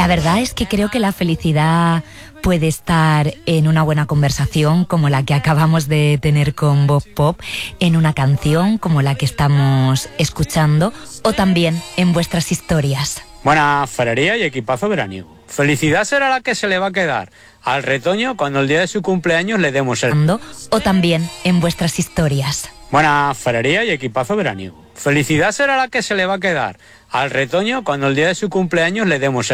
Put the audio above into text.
La verdad es que creo que la felicidad puede estar en una buena conversación como la que acabamos de tener con Bob Pop, en una canción como la que estamos escuchando o también en vuestras historias. Buena ferrería y equipazo veraniego. Felicidad será la que se le va a quedar al retoño cuando el día de su cumpleaños le demos el... O también en vuestras historias. Buena ferrería y equipazo veraniego. Felicidad será la que se le va a quedar al retoño cuando el día de su cumpleaños le demos el...